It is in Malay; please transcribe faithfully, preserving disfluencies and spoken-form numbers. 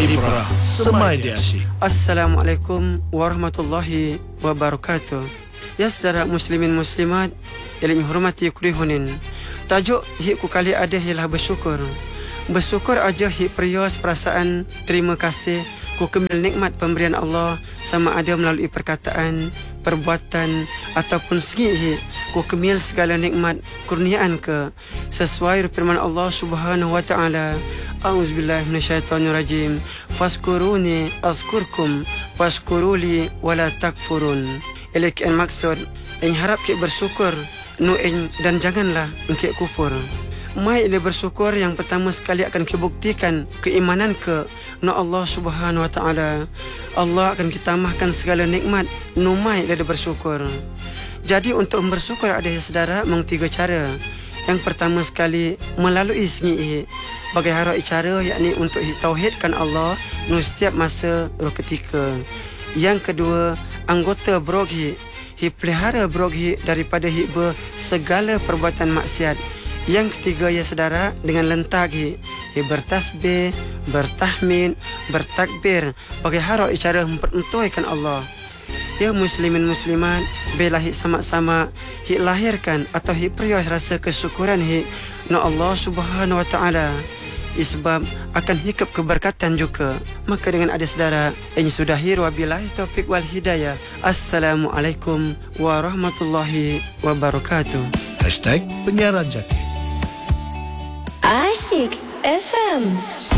Ibrah Semai di Asyik. Assalamualaikum warahmatullahi wabarakatuh. Ya saudara muslimin muslimat yang hormati kurihunin. Tajuk hik ku kali ada ialah bersyukur. Bersyukur aja hik perios perasaan terima kasih ku kemil nikmat pemberian Allah, sama ada melalui perkataan, perbuatan ataupun segi hik ku kemil segala nikmat kurniaan ke sesuai firman Allah Subhanahu wa taala. A'udzubillahi minasyaitonirrajim. Faskuruni azkurkum washkuruli wala takfurun. Elek en maksud en harap ke bersyukur nu en dan janganlah engke kufur. Mai ile bersyukur yang pertama sekali akan kebuktikan keimanan ke na Allah Subhanahu wa taala. Allah akan kitambahkan segala nikmat nu mai ile bersyukur. Jadi untuk bersyukur ada ya saudara meng tiga cara. Yang pertama sekali melalui segi bagai hara cara, yakni untuk tauhidkan Allah nu setiap masa roh ketika. Yang kedua, anggota broghi hi pelihara broghi daripada hiba segala perbuatan maksiat. Yang ketiga ya saudara, dengan lentak hi, hi bertasbih, bertahmid, bertakbir bagai hara cara memperentuikan Allah. Ya muslimin muslimat, bila hi sama-sama hi lahirkan atau hi perios rasa kesyukuran hi na Allah Subhanahu wa taala. Sebab akan hikap keberkatan juga. Maka dengan ada saudara ini sudahi wabillahi taufik wal hidayah. Assalamualaikum warahmatullahi wabarakatuh. Hashtag Penyiaran Jati. Asyik F M.